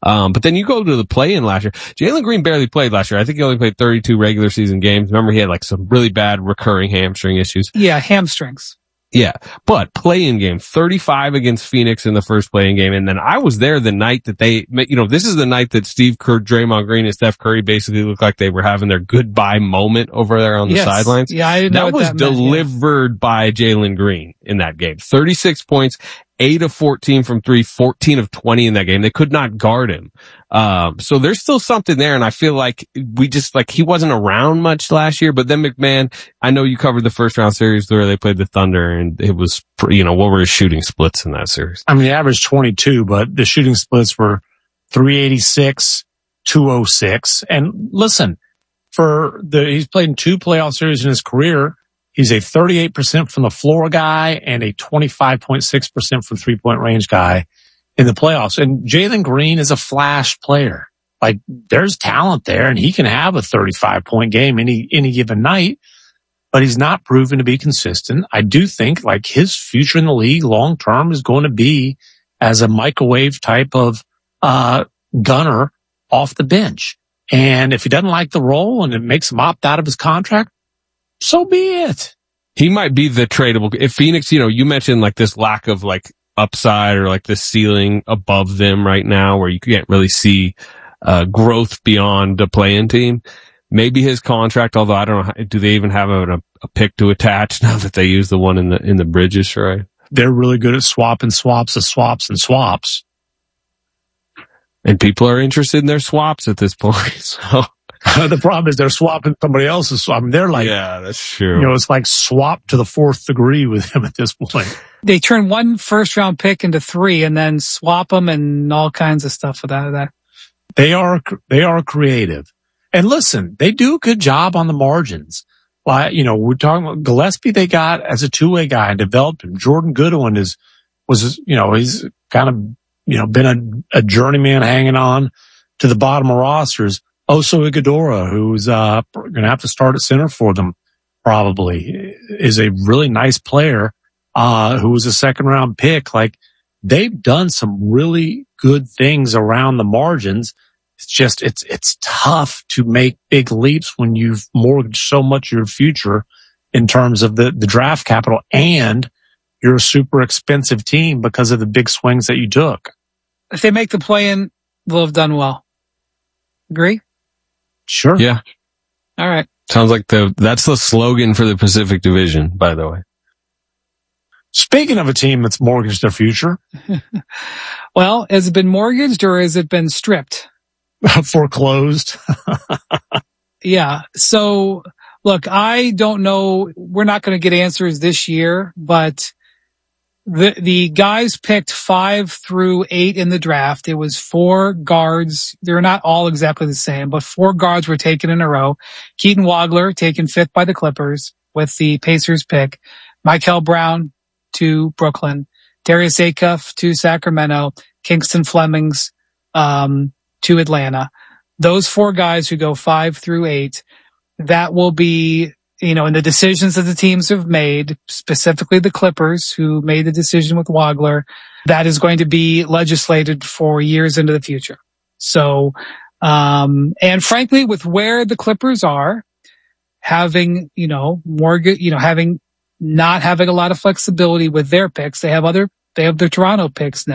But then you go to the play-in last year. Jalen Green barely played last year. I think he only played 32 regular season games. Remember, he had like some really bad recurring hamstring issues. Yeah, hamstrings. Yeah, but play-in game, 35 against Phoenix in the first play-in game. And then I was there the night that this is the night that Steve Kerr, Draymond Green, and Steph Curry basically looked like they were having their goodbye moment over there on the sidelines. Yeah, I didn't know that was delivered by Jalen Green in that game. 36 points, 8 of 14 from 3, 14 of 20 in that game. They could not guard him. So there's still something there. And I feel like he wasn't around much last year, but then McMahon, I know you covered the first round series where they played the Thunder, and it was, what were his shooting splits in that series? I mean, he averaged 22, but the shooting splits were 386, 206. And listen, he's played in 2 playoff series in his career. He's a 38% from the floor guy and a 25.6% from 3-point range guy in the playoffs. And Jalen Green is a flash player. Like, there's talent there, and he can have a 35-point game any given night, but he's not proven to be consistent. I do think, like, his future in the league long term is going to be as a microwave type of gunner off the bench. And if he doesn't like the role and it makes him opt out of his contract, so be it. He might be the tradable. If Phoenix, you mentioned like this lack of like upside or like the ceiling above them right now where you can't really see growth beyond the play-in team. Maybe his contract, although I don't know, do they even have a pick to attach now that they use the one in the Bridges charade? They're really good at swapping swaps of swaps and swaps. And people are interested in their swaps at this point, so. The problem is they're swapping somebody else's swap. I mean, they're like, yeah, that's true. It's like swap to the 4th degree with him at this point. They turn 1 first round pick into 3 and then swap them and all kinds of stuff with that. They are creative. And listen, they do a good job on the margins. Like, we're talking about Gillespie they got as a 2-way guy and developed him. Jordan Goodwin he's kind of, been a journeyman hanging on to the bottom of rosters. Oso Iguodala, who's going to have to start at center for them, probably, is a really nice player who was a 2nd-round pick. Like, they've done some really good things around the margins. It's just it's tough to make big leaps when you've mortgaged so much of your future in terms of the draft capital, and you're a super expensive team because of the big swings that you took. If they make the play-in, they'll have done well. Agree? Sure. Yeah. All right. Sounds like that's the slogan for the Pacific Division, by the way. Speaking of a team that's mortgaged their future. Well, has it been mortgaged or has it been stripped? Foreclosed. Yeah. So look, I don't know. We're not going to get answers this year, but the guys picked 5 through 8 in the draft. It was 4 guards. They're not all exactly the same, but 4 guards were taken in a row. Keaton Wagler taken 5th by the Clippers with the Pacers pick. Michael Brown to Brooklyn. Darius Acuff to Sacramento. Kingston Flemings to Atlanta. Those 4 guys who go 5 through 8, that will be, in the decisions that the teams have made, specifically the Clippers, who made the decision with Wagler, that is going to be legislated for years into the future. So, and frankly, with where the Clippers are, having, not having a lot of flexibility with their picks, they have their Toronto picks now.